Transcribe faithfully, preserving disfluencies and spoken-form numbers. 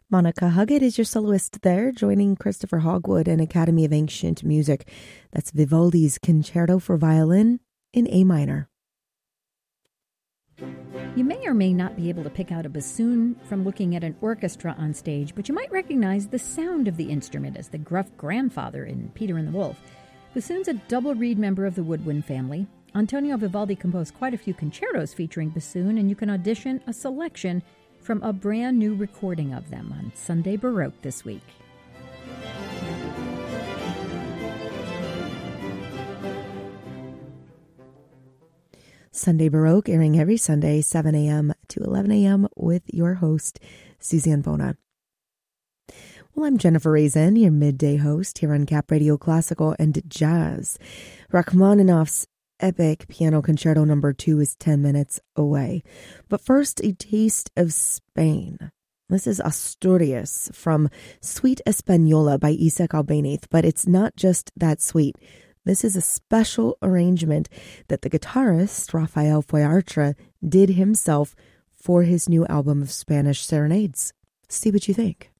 Monica Huggett is your soloist there, joining Christopher Hogwood and Academy of Ancient Music. That's Vivaldi's Concerto for Violin in A minor. You may or may not be able to pick out a bassoon from looking at an orchestra on stage, but you might recognize the sound of the instrument as the gruff grandfather in Peter and the Wolf. Bassoon's a double reed member of the woodwind family. Antonio Vivaldi composed quite a few concertos featuring bassoon, and you can audition a selection from a brand new recording of them on Sunday Baroque this week. Sunday Baroque, airing every Sunday, seven a.m. to eleven a.m. with your host, Suzanne Bona. Well, I'm Jennifer Raisin, your midday host here on Cap Radio Classical and Jazz. Rachmaninoff's epic piano concerto number two is ten minutes away. But first, a taste of Spain. This is Asturias from Suite Española by Isaac Albéniz, but it's not just that suite. This is a special arrangement that the guitarist Rafael Foyartra did himself for his new album of Spanish serenades. See what you think.